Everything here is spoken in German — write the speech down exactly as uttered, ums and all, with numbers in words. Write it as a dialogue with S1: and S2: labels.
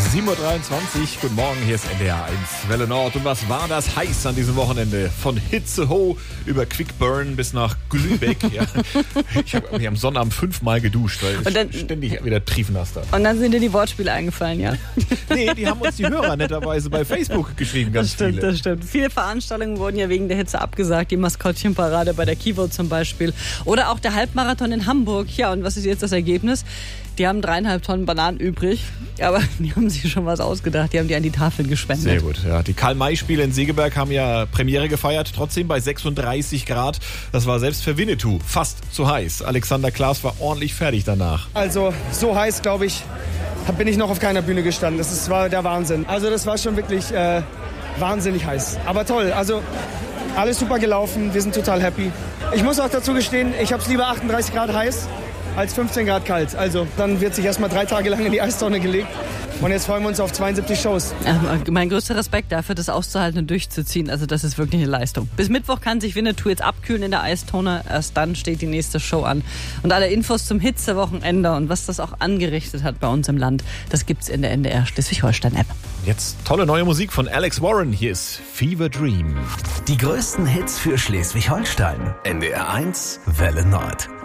S1: sieben Uhr dreiundzwanzig, guten Morgen, hier ist N D R eins Welle Nord. Und was war das heiß an diesem Wochenende? Von Hitzeho über Quickburn bis nach Glübeck. Ja. Ich habe mich am Sonnabend fünfmal geduscht, weil
S2: und dann,
S1: ich ständig wieder triefnass da.
S2: Und dann sind dir die Wortspiele eingefallen, ja?
S1: Nee, die haben uns die Hörer netterweise bei Facebook geschrieben, ganz
S2: das stimmt,
S1: viele.
S2: Das stimmt. Viele Veranstaltungen wurden ja wegen der Hitze abgesagt. Die Maskottchenparade bei der Kivo zum Beispiel. Oder auch der Halbmarathon in Hamburg. Ja, und was ist jetzt das Ergebnis? Die haben dreieinhalb Tonnen Bananen übrig, aber die haben sich schon was ausgedacht. Die haben die an die Tafeln gespendet.
S1: Sehr gut, ja. Die Karl-May-Spiele in Segeberg haben ja Premiere gefeiert, trotzdem bei sechsunddreißig Grad. Das war selbst für Winnetou fast zu heiß. Alexander Klaas war ordentlich fertig danach.
S3: Also so heiß, glaube ich, bin ich noch auf keiner Bühne gestanden. Das ist, war der Wahnsinn. Also das war schon wirklich äh, wahnsinnig heiß. Aber toll, also alles super gelaufen, wir sind total happy. Ich muss auch dazu gestehen, ich habe es lieber achtunddreißig Grad heiß als fünfzehn Grad kalt. Also dann wird sich erstmal drei Tage lang in die Eistonne gelegt. Und jetzt freuen wir uns auf zweiundsiebzig Shows.
S2: Ja, mein größter Respekt dafür, das auszuhalten und durchzuziehen. Also das ist wirklich eine Leistung. Bis Mittwoch kann sich Winnetou jetzt abkühlen in der Eistonne. Erst dann steht die nächste Show an. Und alle Infos zum Hitzewochenende und was das auch angerichtet hat bei uns im Land, das gibt's in der N D R Schleswig-Holstein-App.
S1: Jetzt tolle neue Musik von Alex Warren. Hier ist Fever Dream.
S4: Die größten Hits für Schleswig-Holstein. N D R eins Welle Nord.